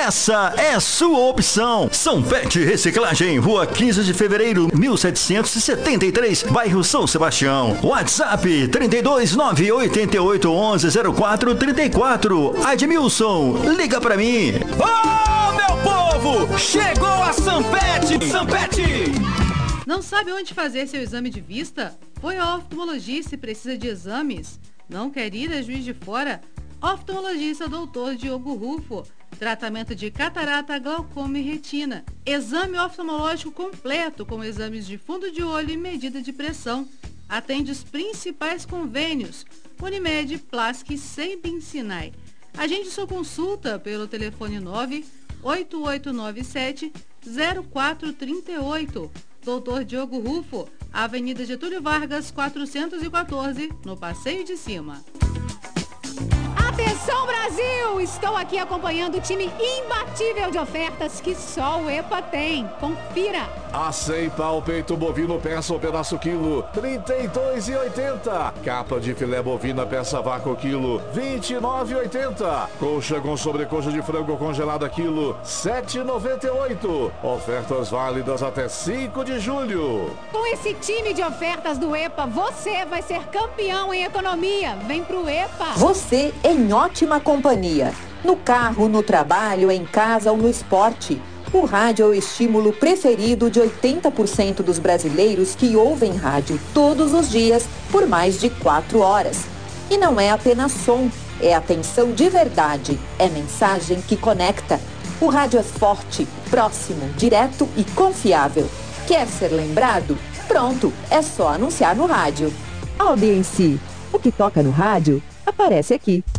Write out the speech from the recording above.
essa é sua opção. Sanpet Reciclagem, Rua 15 de Fevereiro, 1773, bairro São Sebastião. WhatsApp 32988110434. Admilson, liga pra mim. Ô, meu povo, chegou a Sanpet! Sanpet! Não sabe onde fazer seu exame de vista? Foi ao oftalmologista e precisa de exames? Não quer ir a Juiz de Fora? Oftalmologista Dr. Diogo Rufo. Tratamento de catarata, glaucoma e retina. Exame oftalmológico completo com exames de fundo de olho e medida de pressão. Atende os principais convênios: Unimed, Plask e Sembin Sinai. Agende sua consulta pelo telefone 98897-0438. Dr. Diogo Rufo, Avenida Getúlio Vargas, 414, no Passeio de Cima. Atenção, Brasil! Estou aqui acompanhando o time imbatível de ofertas que só o EPA tem. Confira! Aceita o peito bovino peça ou pedaço quilo, R$ 32,80. Capa de filé bovina peça vácuo quilo, R$ 29,80. Coxa com sobrecoxa de frango congelada quilo, R$ 7,98. Ofertas válidas até 5 de julho. Com esse time de ofertas do EPA, você vai ser campeão em economia. Vem pro EPA! Você em ótima companhia. No carro, no trabalho, em casa ou no esporte. O rádio é o estímulo preferido de 80% dos brasileiros que ouvem rádio todos os dias por mais de 4 horas. E não é apenas som, é atenção de verdade, é mensagem que conecta. O rádio é forte, próximo, direto e confiável. Quer ser lembrado? Pronto, é só anunciar no rádio. Audiência. O que toca no rádio aparece aqui.